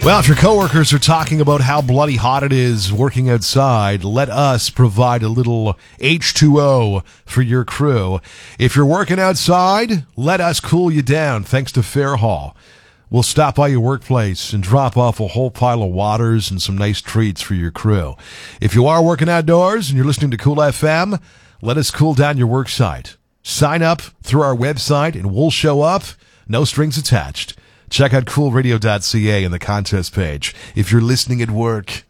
Well, if your coworkers are talking about how bloody hot it is working outside, let us provide a little H2O for your crew. If you're working outside, let us cool you down thanks to Fairhall. We'll stop by your workplace and drop off a whole pile of waters and some nice treats for your crew. If you are working outdoors and you're listening to Cool FM, let us cool down your work site. Sign up through our website and we'll show up. No strings attached. Check out coolradio.ca in the contest page if you're listening at work.